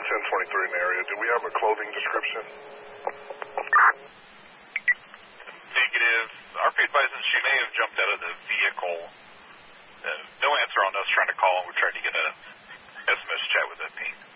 I'm 1023 in the area. Do we have a clothing description? Negative. Our paid advisors, she may have jumped out of the vehicle. No answer on us trying to call, and we tried to get a SMS chat with that paint.